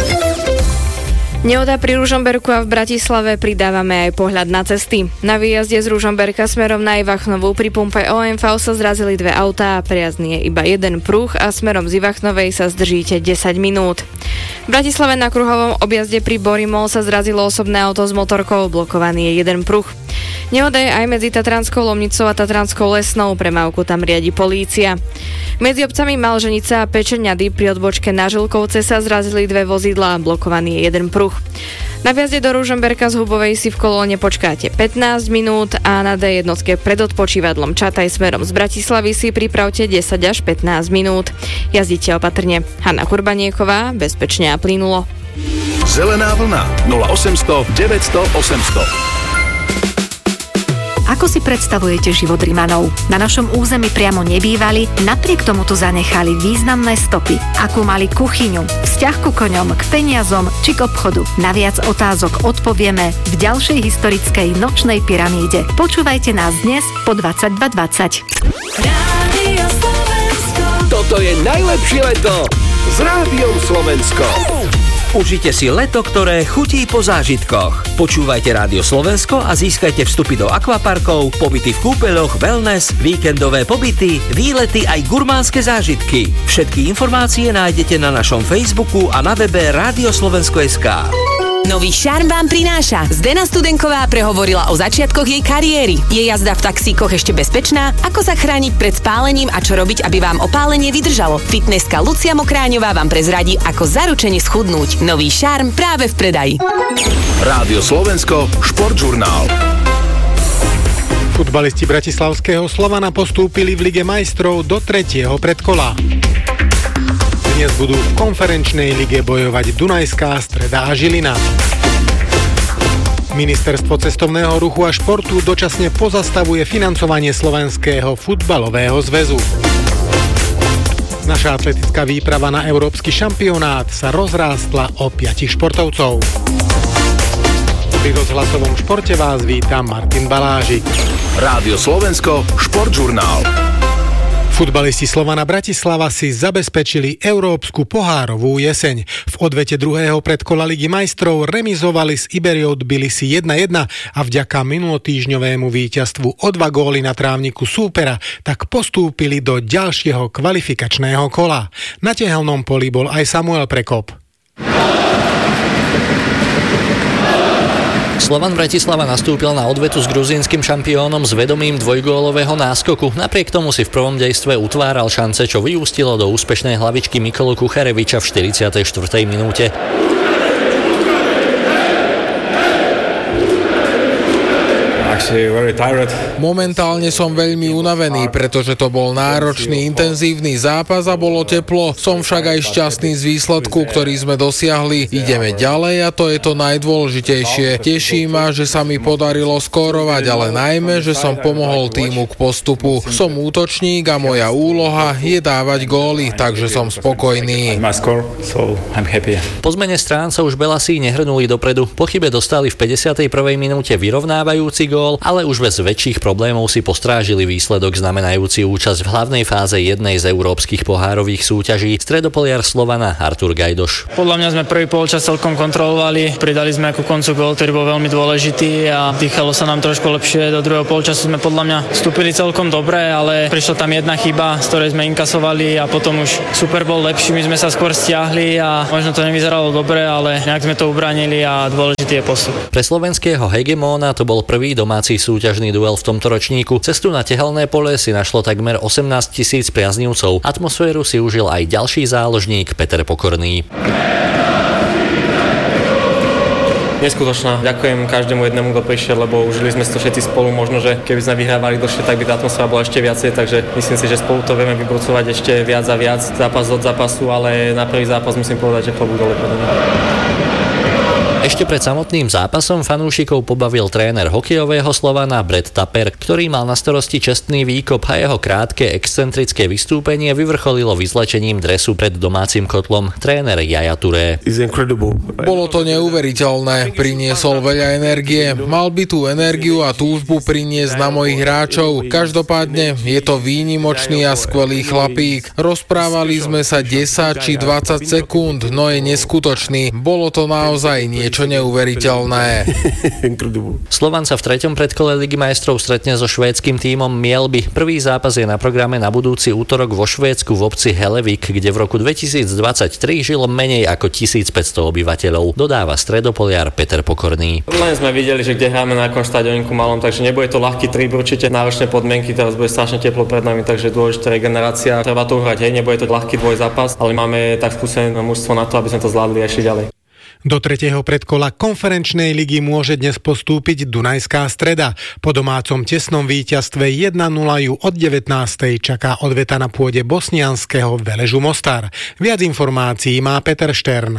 [SPEAKER 13] Nehoda pri Ružomberku a v Bratislave pridávame aj pohľad na cesty. Na výjazde z Ružomberka smerom na Ivachnovú pri pumpe ó em vé sa zrazili dve autá a prejazdný je iba jeden pruh a smerom z Ivachnovej sa zdržíte desať minút. V Bratislave na kruhovom objazde pri Borimol sa zrazilo osobné auto s motorkou, blokovaný je jeden pruh. Nehoda je aj medzi Tatranskou Lomnicou a Tatranskou Lesnou, premávku tam riadi polícia. Medzi obcami Malženica a Pečeňady pri odbočke na Žilkovce sa zrazili dve vozidlá, blokovaný je jeden pruh. Na vjazde do Ružomberka z Hubovej si v kolóne počkáte pätnásť minút a na dé jednotke pred odpočívadlom Čataj smerom z Bratislavy si pripravte desať až pätnásť minút. Jazdite opatrne. Hanna Kurbanieková, bezpečne a plynulo.
[SPEAKER 1] Zelená vlna nula osemsto deväťsto osemsto.
[SPEAKER 16] Ako si predstavujete život Rimanov? Na našom území priamo nebývali, napriek tomu tu zanechali významné stopy. Akú mali kuchyňu, vzťah ku koňom, k peniazom či k obchodu. Na viac otázok odpovieme v ďalšej historickej nočnej pyramíde. Počúvajte nás dnes po dvadsaťdva dvadsať.
[SPEAKER 4] Toto je najlepšie leto s Rádiom Slovensko. Užite si leto, ktoré chutí po zážitkoch. Počúvajte Rádio Slovensko a získajte vstupy do akvaparkov, pobyty v kúpeľoch, wellness, víkendové pobyty, výlety aj gurmánske zážitky. Všetky informácie nájdete na našom Facebooku a na webe rádio slovensko bodka es ká.
[SPEAKER 5] Nový šarm vám prináša. Zdena Studenková prehovorila o začiatkoch jej kariéry. Je jazda v taxíkoch ešte bezpečná? Ako sa chrániť pred spálením a čo robiť, aby vám opálenie vydržalo? Fitnesska Lucia Mokráňová vám prezradí, ako zaručene schudnúť. Nový šarm práve v predaji.
[SPEAKER 1] Rádio Slovensko, športžurnál.
[SPEAKER 17] Futbalisti bratislavského Slovana postúpili v Lige majstrov do tretieho predkola. Dnes budú v konferenčnej lige bojovať Dunajská Streda a Žilina. Ministerstvo cestovného ruchu a športu dočasne pozastavuje financovanie Slovenského futbalového zväzu. Naša atletická výprava na európsky šampionát sa rozrástla o piatich športovcov. Pri rozhlasovom športe vás víta Martin Balážik.
[SPEAKER 1] Rádio Slovensko, športžurnál.
[SPEAKER 17] Futbalisti Slovana Bratislava si zabezpečili európsku pohárovú jeseň. V odvete druhého predkola Ligy majstrov remizovali s Iberiou Tbilisi jedna jedna a vďaka minulotýždňovému víťazstvu o dva góly na trávniku súpera tak postúpili do ďalšieho kvalifikačného kola. Na tehelnom poli bol aj Samuel Prekop.
[SPEAKER 18] Slovan Bratislava nastúpil na odvetu s gruzínskym šampiónom s vedomím dvojgólového náskoku. Napriek tomu si v prvom dejstve utváral šance, čo vyústilo do úspešnej hlavičky Mikolu Kuchareviča v štyridsiatej štvrtej minúte.
[SPEAKER 19] Momentálne som veľmi unavený, pretože to bol náročný, intenzívny zápas a bolo teplo. Som však aj šťastný z výsledku, ktorý sme dosiahli. Ideme ďalej a to je to najdôležitejšie. Teší ma, že sa mi podarilo skórovať, ale najmä, že som pomohol týmu k postupu. Som útočník a moja úloha je dávať góly, takže som spokojný.
[SPEAKER 18] Po zmene strán sa už Belasí nehrnuli dopredu. Po chybe dostali v päťdesiatej prvej minúte vyrovnávajúci gól, ale už bez väčších problémov si postrážili výsledok znamenajúci účasť v hlavnej fáze jednej z európskych pohárových súťaží. Stredopoliar Slovana Artur Gajdoš.
[SPEAKER 20] Podľa mňa sme prvý polčas celkom kontrolovali, pridali sme ku koncu gól, ktorý bol veľmi dôležitý a dýchalo sa nám trošku lepšie. Do druhého polčasu sme podľa mňa vstúpili celkom dobre, ale prišla tam jedna chyba, z ktorej sme inkasovali a potom už super bol lepší, my sme sa skôr stiahli a možno to nevyzeralo dobre, ale nejak sme to ubránili a dôležitý je postup.
[SPEAKER 18] Pre slovenského hegemóna to bol prvý domáci súťažný duel v tomto ročníku. Cestu na tehelné pole si našlo takmer osemnásť tisíc priaznivcov. Atmosféru si užil aj ďalší záložník Peter Pokorný.
[SPEAKER 21] Neskutočná. Ďakujem každému jednému, kto prišiel, lebo užili sme si to všetci spolu. Možno, že keby sme vyhrávali dlhšie, tak by tá atmosféra bola ešte viacej, takže myslím si, že spolu to vieme vybrucovať ešte viac a viac zápas od zápasu, ale na prvý zápas musím povedať, že klobúk dole pred nami.
[SPEAKER 18] Ešte pred samotným zápasom fanúšikov pobavil tréner hokejového Slovana Brett Tapper, ktorý mal na starosti čestný výkop a jeho krátke excentrické vystúpenie vyvrcholilo vyzlečením dresu pred domácim kotlom tréner Jaja Touré.
[SPEAKER 19] Bolo to neuveriteľné, priniesol veľa energie, mal by tú energiu a túžbu priniesť na mojich hráčov. Každopádne je to výnimočný a skvelý chlapík. Rozprávali sme sa desať či dvadsať sekúnd, no je neskutočný. Bolo to naozaj niečo čo neuveriteľné.
[SPEAKER 18] Slovan sa v treťom predkole Ligy majstrov stretne so švédskym tímom Mjällby. Prvý zápas je na programe na budúci útorok vo Švédsku v obci Hellevik, kde v roku dvetisícdvadsaťtri žilo menej ako tisícpäťsto obyvateľov. Dodáva stredopoliar Peter Pokorný.
[SPEAKER 21] Len sme videli, že kde hráme na akom štadióniku malom, takže nebude to ľahký trip, určite náročné podmienky, teraz bude strašne teplo pred nami, takže dôležitá regenerácia. Treba to uhrať, hej, nebude to ľahký dvojzápas, ale máme tak skúsené mužstvo na to, aby sme to zvládli ešte ďalej.
[SPEAKER 17] Do tretieho predkola konferenčnej ligy môže dnes postúpiť Dunajská Streda. Po domácom tesnom víťazstve jedna nula ju od devätnástej čaká odveta na pôde bosnianskeho Veležu Mostar. Viac informácií má Peter Štern.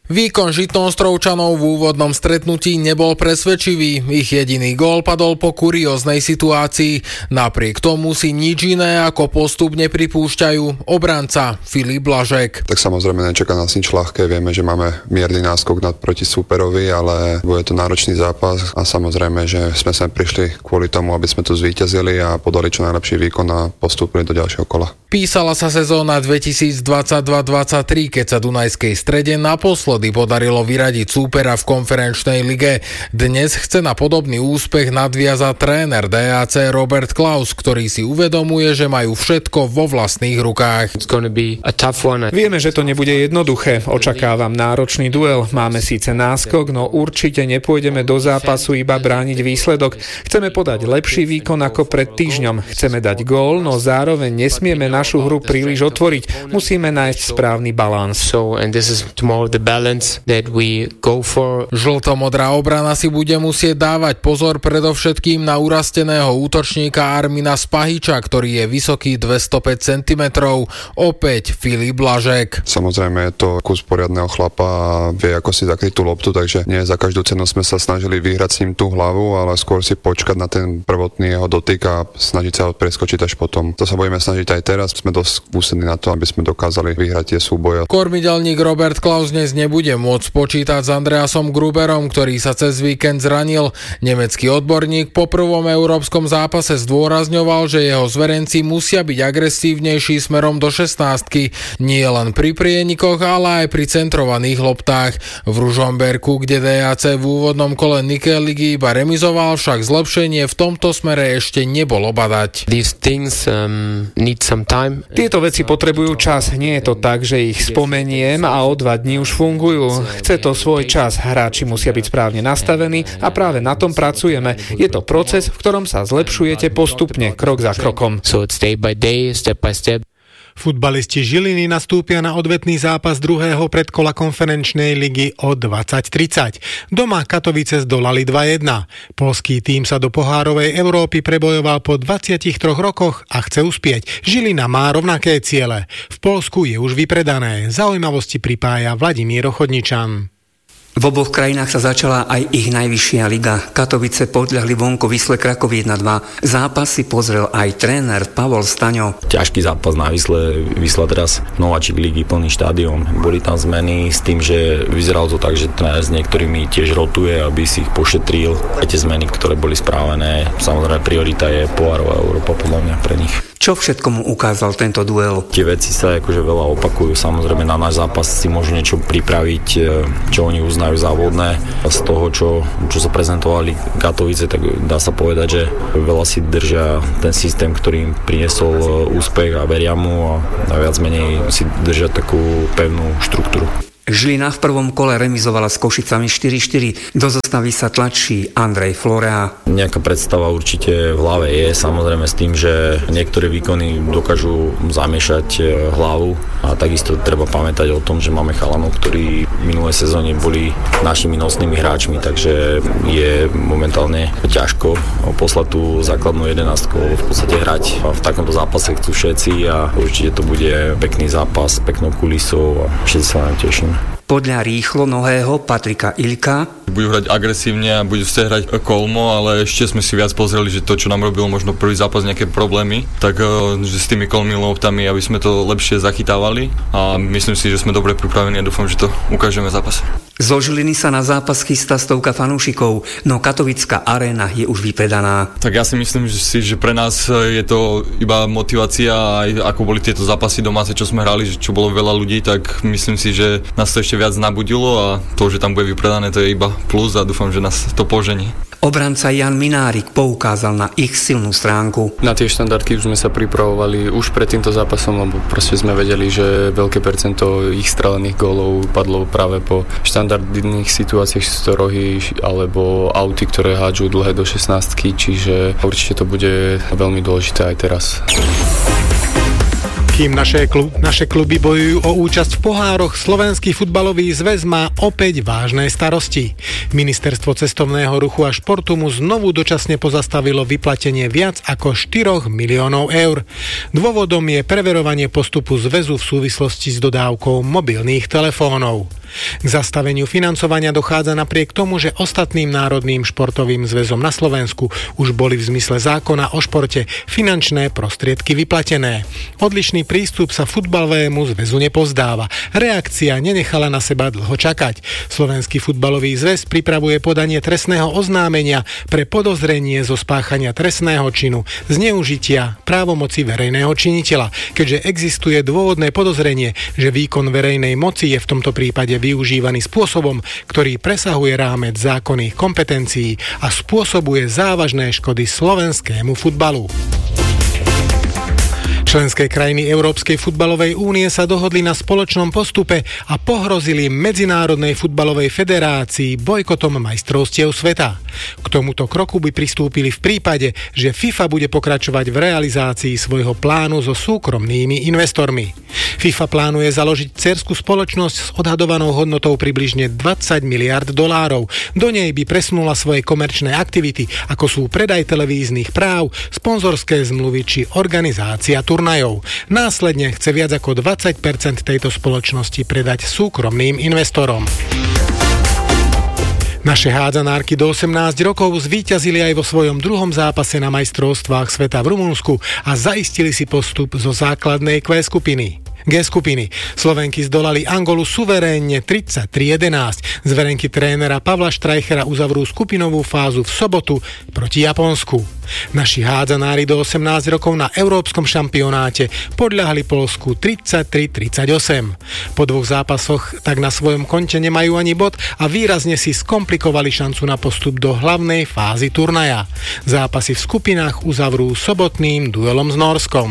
[SPEAKER 19] Výkon Žitnoostrovčanov v úvodnom stretnutí nebol presvedčivý. Ich jediný gól padol po kurióznej situácii. Napriek tomu si nič iné ako postup nepripúšťajú obranca Filip Blažek.
[SPEAKER 3] Tak samozrejme nečaká nás nič ľahké. Vieme, že máme mierny náskok nad proti súperovi, ale bude to náročný zápas a samozrejme, že sme sem prišli kvôli tomu, aby sme tu zvíťazili a podali čo najlepší výkon a postúpili do ďalšieho kola.
[SPEAKER 19] Písala sa sezóna dvetisícdvadsaťdva dvadsaťtri, keď sa Dunajskej Strede naposledy podarilo vyradiť súpera v konferenčnej lige. Dnes chce na podobný úspech nadviazať tréner dé á cé Robert Klaus, ktorý si uvedomuje, že majú všetko vo vlastných rukách.
[SPEAKER 11] Vieme, že to nebude jednoduché. Očakávam náročný duel. Máme síce náskok, no určite nepôjdeme do zápasu iba brániť výsledok. Chceme podať lepší výkon ako pred týždňom. Chceme dať gól, no zároveň nesmieme našu hru príliš otvoriť. Musíme nájsť správny balans.
[SPEAKER 19] Žltomodrá obrana si bude musieť dávať pozor predovšetkým na urasteného útočníka Armina Spahiča, ktorý je vysoký dvestopäť centimetrov. Opäť Filip Blažek.
[SPEAKER 3] Samozrejme je to kus poriadneho chlapa a vie, ako si zakryť tú loptu, takže nie za každú cenu sme sa snažili vyhrať s ním tú hlavu, ale skôr si počkať na ten prvotný jeho dotyk a snažiť sa ho preskočiť až potom. To sa budeme snažiť aj teraz. Sme dosť skúsení na to, aby sme dokázali vyhrať tie súboje.
[SPEAKER 19] Kormidelník Robert Klaus dnes nebude môcť počítať s Andreasom Gruberom, ktorý sa cez víkend zranil. Nemecký odborník po prvom európskom zápase zdôrazňoval, že jeho zverenci musia byť agresívnejší smerom do šestnástky, nie len pri prienikoch, ale aj pri centrovaných loptách. V Ružomberku, kde dé á cé v úvodnom kole Nikel ligy iba remizoval, však zlepšenie v tomto smere ešte nebolo badať.
[SPEAKER 11] Tieto veci potrebujú čas. Nie je to tak, že ich spomeniem a o dva dní už fungujú. Chce to svoj čas. Hráči musia byť správne nastavení a práve na tom pracujeme. Je to proces, v ktorom sa zlepšujete postupne, krok za krokom.
[SPEAKER 17] Futbalisti Žiliny nastúpia na odvetný zápas druhého predkola konferenčnej ligy o dvadsať tridsať. Doma Katovice zdolali dva jedna. Poľský tím sa do pohárovej Európy prebojoval po dvadsiatich troch rokoch a chce uspieť. Žilina má rovnaké ciele. V Poľsku je už vypredané. Zaujímavosti pripája Vladimír Ochodničan.
[SPEAKER 6] V oboch krajinách sa začala aj ich najvyššia liga. Katovice podľahli vonku Wisle Kraków jedna dva. Zápas si pozrel aj tréner Pavol Staňo.
[SPEAKER 7] Ťažký zápas na Wisle. Wisla teraz nováčik ligy, plný štádion. Boli tam zmeny s tým, že vyzeralo to tak, že tréner s niektorými tiež rotuje, aby si ich pošetril. Aj tie zmeny, ktoré boli spravené. Samozrejme priorita je pohárová Európa podľa mňa pre nich.
[SPEAKER 6] Čo všetko mu ukázal tento duel?
[SPEAKER 7] Tie veci sa akože veľa opakujú. Samozrejme na náš zápas si môžu niečo pripraviť, čo oni uznajú za vhodné. Z toho, čo, čo sa prezentovali Katovice, tak dá sa povedať, že veľa si držia ten systém, ktorý im priniesol úspech a veria mu a, a viac menej si držia takú pevnú štruktúru.
[SPEAKER 6] Žilina v prvom kole remizovala s Košicami štyri štyri. Do zostavy sa tlačí Andrej Florea.
[SPEAKER 7] Nejaká predstava určite v hlave je, samozrejme s tým, že niektoré výkony dokážu zamiešať hlavu a takisto treba pamätať o tom, že máme chalanov, ktorí v minulej sezóne boli našimi nosnými hráčmi, takže je momentálne ťažko poslať tú základnú jedenástku, v podstate hrať v takomto zápase chcú všetci a určite to bude pekný zápas s peknou kulisou a všetci sa nám tešíme.
[SPEAKER 6] Podľa rýchlo nohého Patrika Ilka
[SPEAKER 9] budú hrať agresívne a budú ste hrať kolmo, ale ešte sme si viac pozreli, že to, čo nám robilo možno prvý zápas nejaké problémy, tak že s tými kolmými loptami, aby sme to lepšie zachytávali a myslím si, že sme dobre pripravení a dúfam, že to ukážeme v zápase.
[SPEAKER 6] Zo Žiliny sa na zápas chystá stovka fanúšikov, no Katovická aréna je už vypredaná.
[SPEAKER 9] Tak ja si myslím, že, si, že pre nás je to iba motivácia, aj ako boli tieto zápasy domáce, čo sme hrali, čo bolo veľa ľudí, tak myslím si, že nás to ešte viac nabudilo a to, že tam bude vypredané, to je iba plus a dúfam, že nás to požení.
[SPEAKER 6] Obranca Jan Minárik poukázal na ich silnú stránku.
[SPEAKER 10] Na tie štandardky už sme sa pripravovali už pred týmto zápasom, lebo proste sme vedeli, že veľké percento ich strelených gólov padlo práve po štandardných situáciách, či sú to rohy alebo auty, ktoré hádžu dlhé do šestnástky, čiže určite to bude veľmi dôležité aj teraz.
[SPEAKER 17] Kým naše, klub, naše kluby bojujú o účasť v pohároch, Slovenský futbalový zväz má opäť vážne starosti. Ministerstvo cestovného ruchu a športu mu znovu dočasne pozastavilo vyplatenie viac ako štyri miliónov eur. Dôvodom je preverovanie postupu zväzu v súvislosti s dodávkou mobilných telefónov. K zastaveniu financovania dochádza napriek tomu, že ostatným národným športovým zväzom na Slovensku už boli v zmysle zákona o športe finančné prostriedky vyplatené. Odlišný prístup sa futbalovému zväzu nepozdáva. Reakcia nenechala na seba dlho čakať. Slovenský futbalový zväz pripravuje podanie trestného oznámenia pre podozrenie zo spáchania trestného činu zneužitia právomoci verejného činiteľa, keďže existuje dôvodné podozrenie, že výkon verejnej moci je v tomto prípade využívaný spôsobom, ktorý presahuje rámec zákonných kompetencií a spôsobuje závažné škody slovenskému futbalu. Členské krajiny Európskej futbalovej únie sa dohodli na spoločnom postupe a pohrozili Medzinárodnej futbalovej federácii bojkotom majstrovstiev sveta. K tomuto kroku by pristúpili v prípade, že FIFA bude pokračovať v realizácii svojho plánu so súkromnými investormi. FIFA plánuje založiť dcérsku spoločnosť s odhadovanou hodnotou približne dvadsať miliárd dolárov. Do nej by presunula svoje komerčné aktivity, ako sú predaj televíznych práv, sponzorské zmluvy či organizácia turnajov. Následne chce viac ako dvadsať percent tejto spoločnosti predať súkromným investorom. Naše hádzanárky do osemnásť rokov zvíťazili aj vo svojom druhom zápase na majstrovstvách sveta v Rumunsku a zaistili si postup zo základnej Q skupiny. G skupiny. Slovenky zdolali Angolu suverénne tridsaťtri jedenásť. Zverenky trénera Pavla Štrajchera uzavrú skupinovú fázu v sobotu proti Japonsku. Naši hádzanári do osemnásť rokov na európskom šampionáte podľahli Poľsku tridsaťtri tridsaťosem. Po dvoch zápasoch tak na svojom konte nemajú ani bod a výrazne si skomplikovali šancu na postup do hlavnej fázy turnaja. Zápasy v skupinách uzavrú sobotným duelom s Nórskom.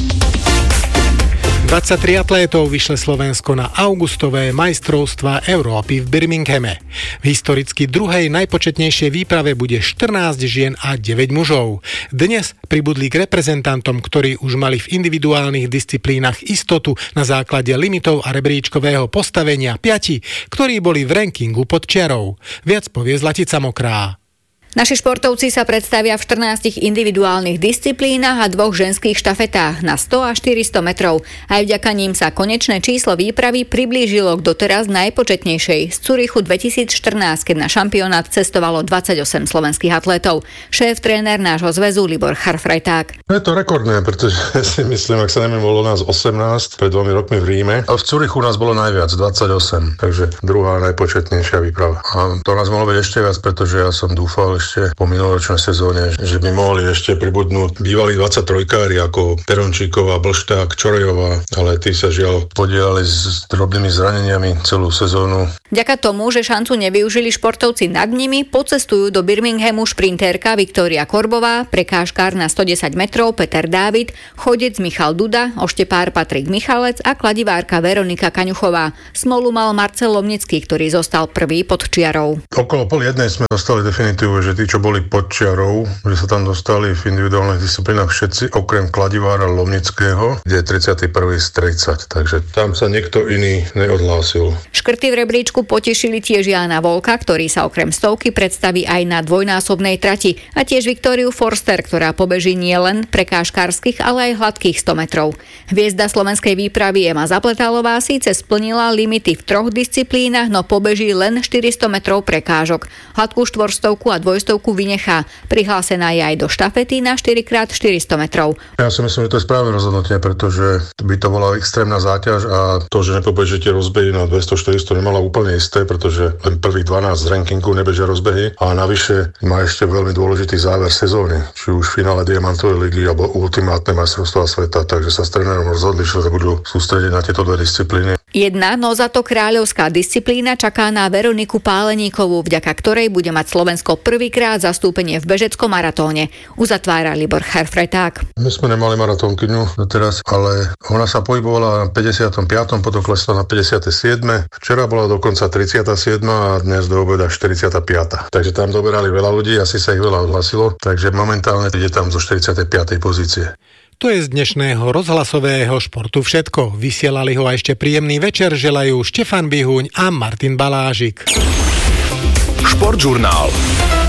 [SPEAKER 17] dvadsaťtri atlétov vyšle Slovensko na augustové majstrovstvá Európy v Birminghame. V historicky druhej najpočetnejšej výprave bude štrnásť žien a deväť mužov. Dnes pribudli k reprezentantom, ktorí už mali v individuálnych disciplínach istotu na základe limitov a rebríčkového postavenia piati, ktorí boli v rankingu pod čiarou. Viac povie Zlatica Mokrá.
[SPEAKER 8] Naši športovci sa predstavia v štrnástich individuálnych disciplínach a dvoch ženských štafetách na sto a štyristo metrov. Aj vďaka ním sa konečné číslo výpravy priblížilo k doteraz najpočetnejšej. Z Curychu dvetisícštrnásť, keď na šampionát cestovalo dvadsaťosem slovenských atlétov. Šéf tréner nášho zväzu Libor Charfrajták.
[SPEAKER 12] Je to rekordné, pretože si myslím, ak sa neviem, bolo nás osemnásť pred dvomi rokmi v Ríme. A v Curychu nás bolo najviac, dvadsaťosem, takže druhá najpočetnejšia výprava. A to nás mohlo byť ešte viac, pretože ja som dúfal ešte po minuloročnej sezóne, že by mohli ešte pribudnúť bývalí dvadsaťtrojkári ako Perončíková, Blšták, Čorojová, ale tí sa žiaľ podielali s drobnými zraneniami celú sezónu.
[SPEAKER 8] Vďaka tomu, že šancu nevyužili športovci nad nimi, pocestujú do Birminghamu šprintérka Viktória Korbová, prekážkár na stodesať metrov Peter Dávid, chodec Michal Duda, oštepár Patrik Michalec a kladivárka Veronika Kaňuchová. Smolu mal Marcel Lomnický, ktorý zostal prvý pod čiarou.
[SPEAKER 12] Okolo pol jednej sme dostali definitívu, že tí, čo boli pod čiarou, že sa tam dostali v individuálnych disciplínach všetci, okrem kladivára Lomnického, kde je tridsiaty prvý z tridsať, takže tam sa niekto iný neodhlásil.
[SPEAKER 8] Škrty v rebríčku potešili tiež Jána Volka, ktorý sa okrem stovky predstaví aj na dvojnásobnej trati, a tiež Viktóriu Forster, ktorá pobeží nielen prekážkárskych, ale aj hladkých sto metrov. Hviezda slovenskej výpravy Ema Zapletalová síce splnila limity v troch disciplínach, no pobeží len štyristo metrov prekážok. Hladkú štvorstovku a dvojstovku vynechá. Prihlásená je aj do štafety na štyri krát štyristo metrov.
[SPEAKER 12] Ja si myslím, že to je správne rozhodnutie, pretože by to bola extrémna záťaž a to, že nepobežíte rozbehy na dvesto štyristo, nemala úplne isté, pretože len prvých dvanásť z rankingu nebežia rozbehy a navyše má ešte veľmi dôležitý záver sezóny, či už v finále Diamantovej ligy alebo ultimátne majstrovstvá sveta, takže sa s trénerom rozhodli, že sa budú sústrediť na tieto dve disciplíny.
[SPEAKER 8] Jedna, no za to kráľovská disciplína čaká na Veroniku Páleníkovú, vďaka ktorej bude mať Slovensko prvýkrát zastúpenie v bežeckom maratóne. Uzatvára Libor Charfrajták.
[SPEAKER 12] My sme nemali maratónkyňu doteraz, ale ona sa pohybovala na päťdesiatom piatom, potom klesla na päťdesiatom siedmom Včera bola dokonca tridsiata siedma a dnes do obeda štyridsiata piata Takže tam doberali veľa ľudí, asi sa ich veľa odhlasilo, takže momentálne ide tam zo štyridsiatej piatej pozície.
[SPEAKER 17] To je z dnešného rozhlasového športu všetko. Vysielali ho a ešte príjemný večer želajú Štefan Bihuň a Martin Balážik.
[SPEAKER 1] Športžurnál.